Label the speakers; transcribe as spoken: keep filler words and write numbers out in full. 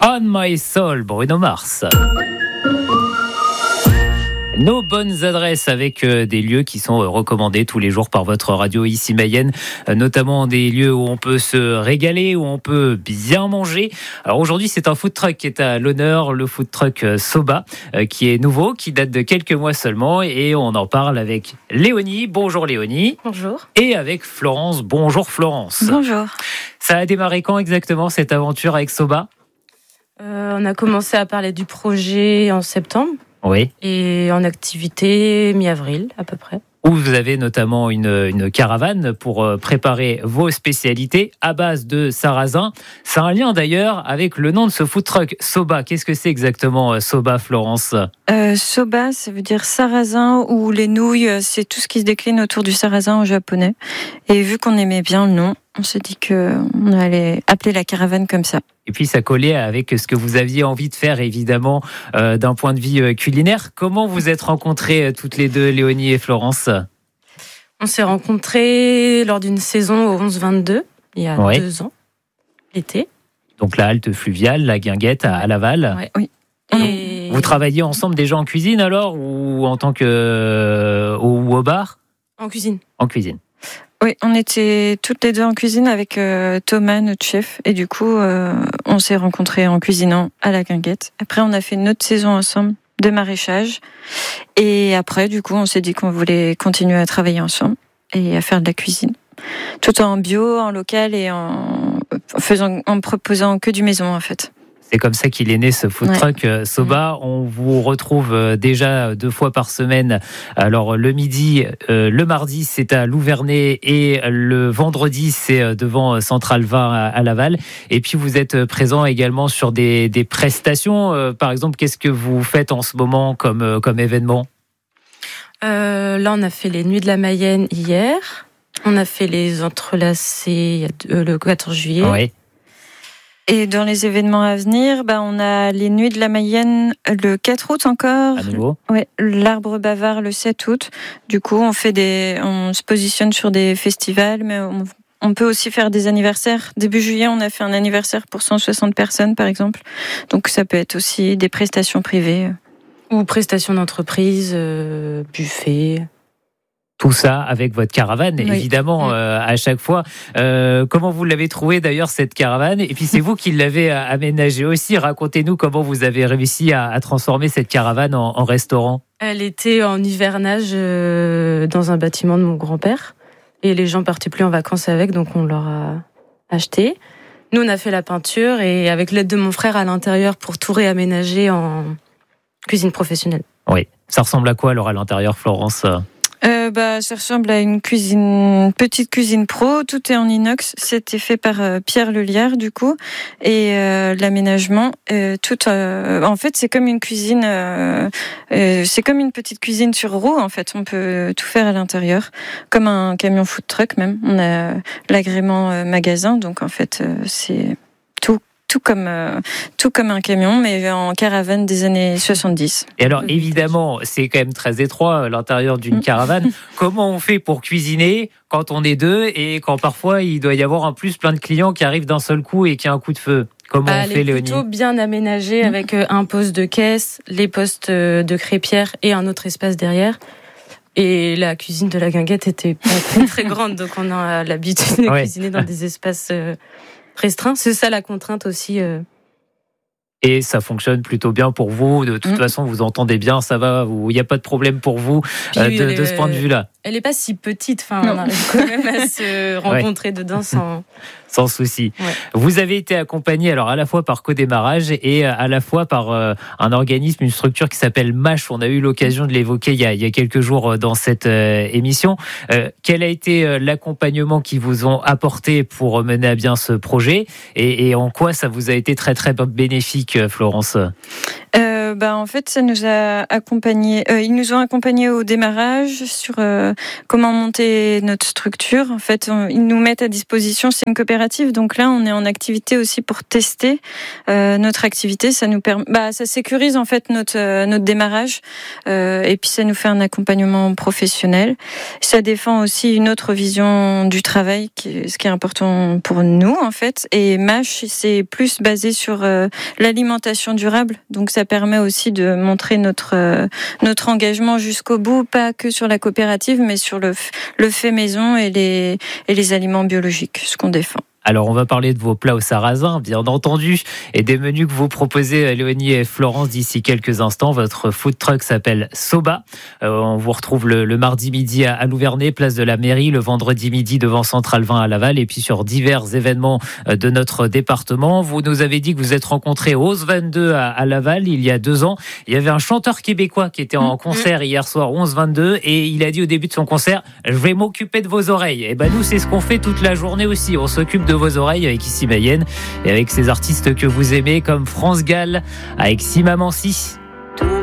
Speaker 1: On My Soul, Bruno Mars. Nos bonnes adresses avec des lieux qui sont recommandés tous les jours par votre radio ici Mayenne, notamment des lieux où on peut se régaler, où on peut bien manger. Alors aujourd'hui, c'est un food truck qui est à l'honneur, le food truck Soba, qui est nouveau, qui date de quelques mois seulement, et on en parle avec Léonie. Bonjour Léonie.
Speaker 2: Bonjour.
Speaker 1: Et avec Florence. Bonjour Florence.
Speaker 2: Bonjour.
Speaker 1: Ça a démarré quand exactement cette aventure avec Soba ?
Speaker 2: euh, On a commencé à parler du projet en septembre.
Speaker 1: Oui.
Speaker 2: Et en activité mi-avril à peu près.
Speaker 1: Où vous avez notamment une, une caravane pour préparer vos spécialités à base de sarrasin. C'est un lien d'ailleurs avec le nom de ce food truck, Soba. Qu'est-ce que c'est exactement Soba, Florence ?
Speaker 3: euh, Soba, ça veut dire sarrasin ou les nouilles. C'est tout ce qui se décline autour du sarrasin en japonais. Et vu qu'on aimait bien le nom, on s'est dit qu'on allait appeler la caravane comme ça.
Speaker 1: Et puis ça collait avec ce que vous aviez envie de faire, évidemment, euh, d'un point de vue euh, culinaire. Comment vous êtes rencontrées euh, toutes les deux, Léonie et Florence ?
Speaker 2: On s'est rencontrées lors d'une saison au onze vingt-deux, il y a ouais. deux ans, l'été.
Speaker 1: Donc la halte fluviale, la Guinguette à, à Laval.
Speaker 2: Ouais.
Speaker 3: Oui.
Speaker 2: Et...
Speaker 1: Vous travailliez ensemble déjà en cuisine alors, ou en tant que euh, ou au bar ?
Speaker 2: En cuisine.
Speaker 1: En cuisine.
Speaker 3: Oui, on était toutes les deux en cuisine avec euh, Thomas, notre chef, et du coup, euh, on s'est rencontrés en cuisinant à la Guinguette. Après, on a fait une autre saison ensemble de maraîchage, et après, du coup, on s'est dit qu'on voulait continuer à travailler ensemble et à faire de la cuisine, tout en bio, en local et en faisant, en proposant que du maison en fait.
Speaker 1: C'est comme ça qu'il est né ce food truck ouais. Soba. On vous retrouve déjà deux fois par semaine. Alors le midi, euh, le mardi c'est à Louvernay et le vendredi c'est devant Central Var à Laval. Et puis vous êtes présent également sur des, des prestations. Euh, par exemple, qu'est-ce que vous faites en ce moment comme, comme événement ?
Speaker 2: euh, Là on a fait les Nuits de la Mayenne hier. On a fait les Entrelacés le quatorze juillet.
Speaker 1: Oui.
Speaker 3: Et dans les événements à venir, bah, on a les Nuits de la Mayenne le quatre août encore.
Speaker 1: À nouveau.
Speaker 3: Ouais, l'Arbre Bavard le sept août. Du coup, on fait des, on se positionne sur des festivals, mais on, on peut aussi faire des anniversaires. Début juillet, on a fait un anniversaire pour cent soixante personnes, par exemple. Donc, ça peut être aussi des prestations privées.
Speaker 2: Ou prestations d'entreprise, euh, buffet.
Speaker 1: Tout ça avec votre caravane, oui. Évidemment, euh, à chaque fois. Euh, comment vous l'avez trouvée d'ailleurs, cette caravane ? Et puis c'est vous qui l'avez aménagée aussi. Racontez-nous comment vous avez réussi à, à transformer cette caravane en, en restaurant.
Speaker 2: Elle était en hivernage euh, dans un bâtiment de mon grand-père. Et les gens partaient plus en vacances avec, donc on leur a acheté. Nous, on a fait la peinture et avec l'aide de mon frère à l'intérieur pour tout réaménager en cuisine professionnelle.
Speaker 1: Oui. Ça ressemble à quoi alors à l'intérieur, Florence ?
Speaker 3: Euh, bah, ça ressemble à une cuisine, une petite cuisine pro. Tout est en inox. C'était fait par euh, Pierre Lelière, du coup. Et euh, l'aménagement, euh, tout. Euh, en fait, c'est comme une cuisine. Euh, euh, c'est comme une petite cuisine sur roue. En fait, on peut tout faire à l'intérieur, comme un camion food truck même. On a l'agrément euh, magasin, donc en fait, euh, c'est tout. Tout comme, euh, tout comme un camion, mais en caravane des années soixante-dix.
Speaker 1: Et alors, évidemment, c'est quand même très étroit, l'intérieur d'une caravane. Comment on fait pour cuisiner quand on est deux et quand parfois il doit y avoir en plus plein de clients qui arrivent d'un seul coup et qui a un coup de feu ? Comment
Speaker 2: bah,
Speaker 1: on fait, Léonie ?
Speaker 2: Elle est plutôt bien aménagée mmh. avec un poste de caisse, les postes de crêpière et un autre espace derrière. Et la cuisine de la Guinguette était pas très, très grande, donc on a l'habitude de ouais. cuisiner dans des espaces... Euh, restreint, c'est ça la contrainte aussi. Euh...
Speaker 1: Et ça fonctionne plutôt bien pour vous. De toute mmh. façon, vous entendez bien, ça va. Il n'y a pas de problème pour vous euh, de, est, de ce point de vue-là.
Speaker 2: Elle n'est pas si petite. Enfin, on arrive quand même à se rencontrer ouais. dedans sans...
Speaker 1: sans souci.
Speaker 2: Ouais.
Speaker 1: Vous avez été accompagné alors à la fois par Codémarrage et à la fois par euh, un organisme, une structure qui s'appelle MASH. On a eu l'occasion de l'évoquer il y a, il y a quelques jours dans cette euh, émission. Euh, quel a été euh, l'accompagnement qu'ils vous ont apporté pour mener à bien ce projet et, et en quoi ça vous a été très très bénéfique, Florence ?
Speaker 3: euh, euh, bah, en fait, ça nous a accompagnés. Euh, ils nous ont accompagnés au démarrage sur euh, comment monter notre structure. En fait, on, ils nous mettent à disposition. C'est une coopérative, donc là, on est en activité aussi pour tester euh, notre activité. Ça nous permet, bah, ça sécurise en fait notre euh, notre démarrage, euh, et puis ça nous fait un accompagnement professionnel. Ça défend aussi une autre vision du travail, qui, ce qui est important pour nous en fait. Et M A S H, c'est plus basé sur euh, l'alimentation durable. Donc ça permet aussi de montrer notre euh, notre engagement jusqu'au bout, pas que sur la coopérative, mais sur le le fait maison et les et les aliments biologiques, ce qu'on défend.
Speaker 1: Alors, on va parler de vos plats au sarrasin, bien entendu, et des menus que vous proposez, Léonie et Florence, d'ici quelques instants. Votre food truck s'appelle Soba. Euh, on vous retrouve le, le mardi midi à, à Louvernay, place de la mairie, le vendredi midi devant Central vingt à Laval, et puis sur divers événements de notre département. Vous nous avez dit que vous êtes rencontrés au onze vingt-deux à, à Laval il y a deux ans. Il y avait un chanteur québécois qui était en concert hier soir au onze vingt-deux, et il a dit au début de son concert « Je vais m'occuper de vos oreilles ». Et ben nous, c'est ce qu'on fait toute la journée aussi. On s'occupe de vos oreilles avec Ici Mayenne et avec ces artistes que vous aimez comme France Gall avec Si Maman Si.